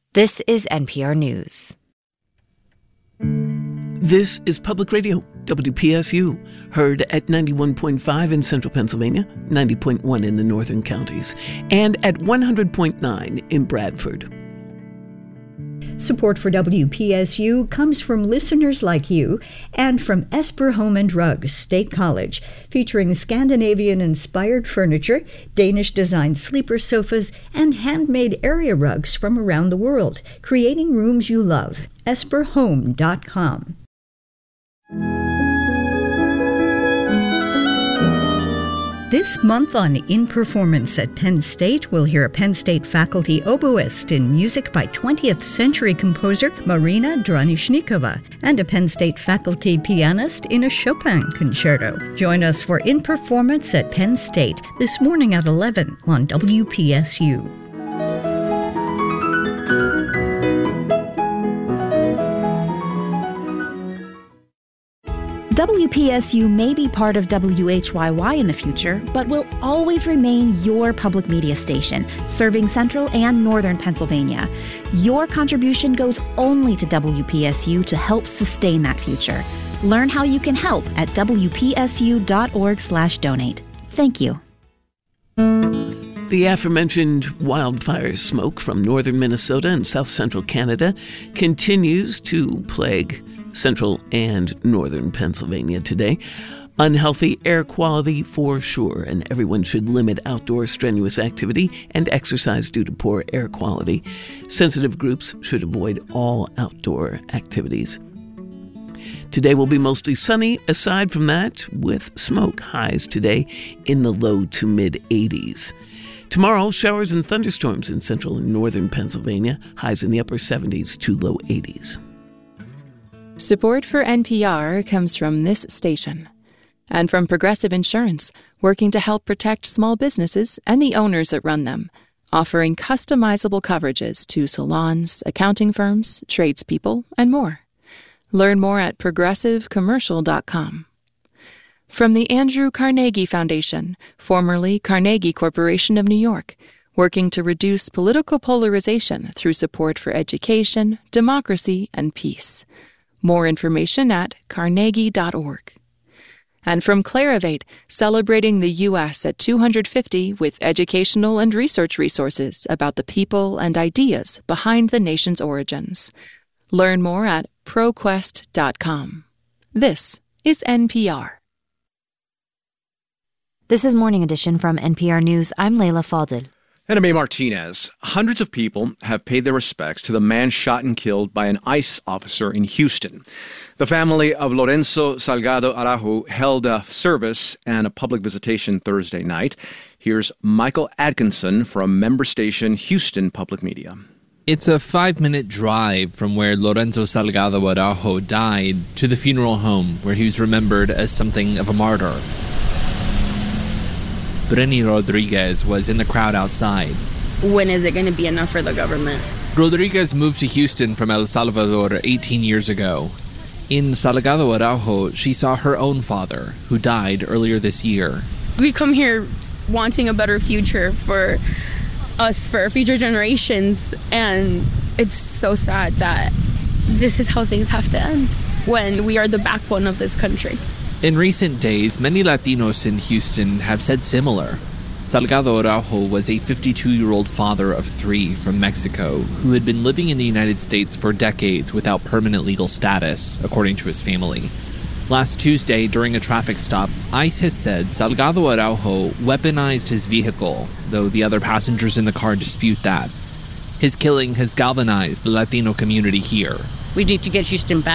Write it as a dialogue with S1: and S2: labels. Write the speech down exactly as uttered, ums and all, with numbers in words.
S1: This is N P R News.
S2: This is Public Radio, W P S U, heard at ninety-one point five in central Pennsylvania, ninety point one in the northern counties, and at one hundred point nine in Bradford.
S3: Support for W P S U comes from listeners like you and from Esper Home and Rugs State College, featuring Scandinavian-inspired furniture, Danish-designed sleeper sofas, and handmade area rugs from around the world, creating rooms you love. esper home dot com. This month on In Performance at Penn State, we'll hear a Penn State faculty oboist in music by twentieth century composer Marina Dranishnikova and a Penn State faculty pianist in a Chopin concerto. Join us for In Performance at Penn State this morning at eleven on W P S U.
S4: W P S U may be part of W H Y Y in the future, but will always remain your public media station, serving central and northern Pennsylvania. Your contribution goes only to W P S U to help sustain that future. Learn how you can help at w p s u dot org slash donate. Thank you.
S2: The aforementioned wildfire smoke from northern Minnesota and south central Canada continues to plague central and northern Pennsylvania today. Unhealthy air quality for sure, and everyone should limit outdoor strenuous activity and exercise due to poor air quality. Sensitive groups should avoid all outdoor activities. Today will be mostly sunny, aside from that, with smoke. Highs today in the low to mid eighties. Tomorrow, showers and thunderstorms in central and northern Pennsylvania. Highs in the upper seventies to low eighties.
S5: Support for N P R comes from this station and from Progressive Insurance, working to help protect small businesses and the owners that run them, offering customizable coverages to salons, accounting firms, tradespeople, and more. Learn more at progressive commercial dot com. From the Andrew Carnegie Foundation, formerly Carnegie Corporation of New York, working to reduce political polarization through support for education, democracy, and peace. More information at carnegie dot org. And from Clarivate, celebrating the U S at two hundred fifty with educational and research resources about the people and ideas behind the nation's origins. Learn more at pro quest dot com. This is N P R.
S1: This is Morning Edition from N P R News. I'm Leila Fadel.
S6: And I'm A. Martinez. Hundreds of people have paid their respects to the man shot and killed by an ICE officer in Houston. The family of Lorenzo Salgado Araujo held a service and a public visitation Thursday night. Here's Michael Atkinson from member station Houston Public Media.
S7: It's a five-minute drive from where Lorenzo Salgado Araujo died to the funeral home where he was remembered as something of a martyr. Brenny Rodriguez was in the crowd outside.
S8: When is it going to be enough for the government?
S7: Rodriguez moved to Houston from El Salvador eighteen years ago. In Salgado Araujo, she saw her own father, who died earlier this year.
S8: We come here wanting a better future for us, for our future generations, and it's so sad that this is how things have to end when we are the backbone of this country.
S7: In recent days, many Latinos in Houston have said similar. Salgado Araujo was a fifty-two-year-old father of three from Mexico who had been living in the United States for decades without permanent legal status, according to his family. Last Tuesday, during a traffic stop, ICE has said Salgado Araujo weaponized his vehicle, though the other passengers in the car dispute that. His killing has galvanized the Latino community here.
S9: We need to get Houston back.